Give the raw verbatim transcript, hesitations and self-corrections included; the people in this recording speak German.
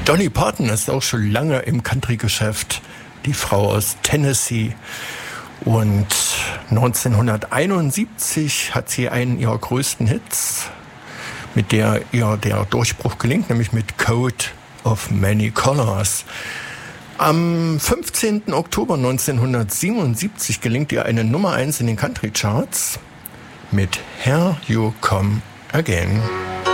Dolly Parton ist auch schon lange im Country-Geschäft, die Frau aus Tennessee. Und neunzehnhunderteinundsiebzig hat sie einen ihrer größten Hits, mit der ihr der Durchbruch gelingt, nämlich mit Coat of Many Colors. Am fünfzehnten Oktober neunzehnhundertsiebenundsiebzig gelingt ihr eine Nummer eins in den Country Charts mit Here You Come Again.